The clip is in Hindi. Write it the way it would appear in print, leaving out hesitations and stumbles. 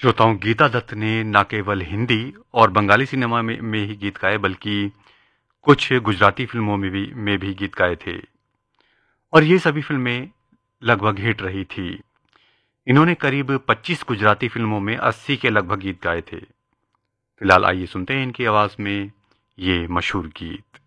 श्रोताओं, गीता दत्त ने न केवल हिंदी और बंगाली सिनेमा में ही गीत गाए, बल्कि कुछ गुजराती फिल्मों में भी गीत गाए थे और ये सभी फिल्में लगभग हिट रही थी। इन्होंने करीब 25 गुजराती फिल्मों में 80 के लगभग गीत गाए थे। फिलहाल आइए सुनते हैं इनकी आवाज में ये मशहूर गीत।